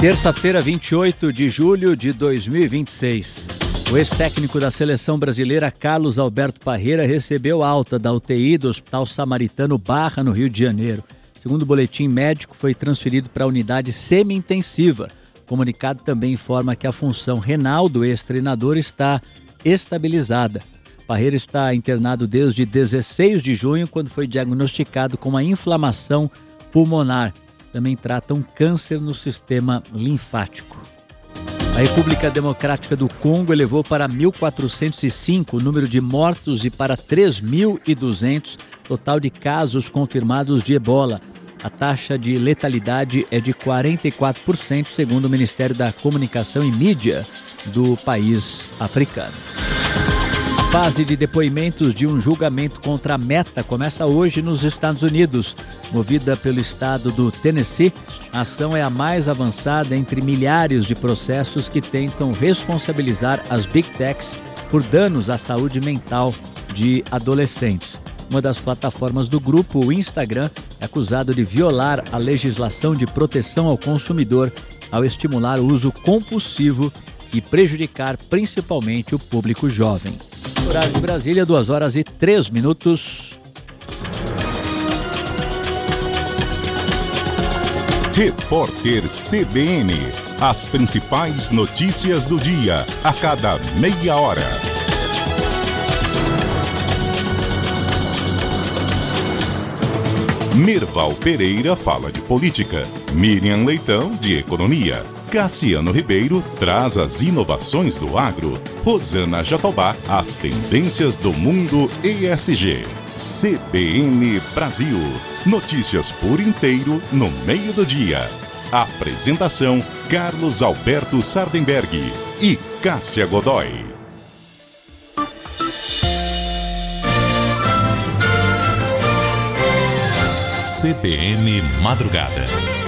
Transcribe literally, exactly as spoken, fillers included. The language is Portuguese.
Terça-feira, vinte e oito de julho de dois mil e vinte e seis. O ex-técnico da seleção brasileira, Carlos Alberto Parreira, recebeu alta da U T I do Hospital Samaritano Barra, no Rio de Janeiro. Segundo o boletim médico, foi transferido para a unidade semi-intensiva. O comunicado também informa que a função renal do ex-treinador está estabilizada. Parreira está internado desde dezesseis de junho, quando foi diagnosticado com uma inflamação pulmonar. Também trata um câncer no sistema linfático. A República Democrática do Congo elevou para mil quatrocentos e cinco o número de mortos e para três mil e duzentos total de casos confirmados de ebola. A taxa de letalidade é de quarenta e quatro por cento, segundo o Ministério da Comunicação e Mídia do país africano. A fase de depoimentos de um julgamento contra a Meta começa hoje nos Estados Unidos. Movida pelo estado do Tennessee, a ação é a mais avançada entre milhares de processos que tentam responsabilizar as Big Techs por danos à saúde mental de adolescentes. Uma das plataformas do grupo, o Instagram, é acusado de violar a legislação de proteção ao consumidor ao estimular o uso compulsivo e prejudicar principalmente o público jovem. Horário de Brasília, duas horas e três minutos. Repórter C B N. As principais notícias do dia, a cada meia hora. Mirval Pereira fala de política. Miriam Leitão, de economia. Cassiano Ribeiro traz as inovações do agro. Rosana Jatobá, as tendências do mundo E S G. C B N Brasil. Notícias por inteiro no meio do dia. Apresentação: Carlos Alberto Sardenberg e Cássia Godoy. C B N Madrugada.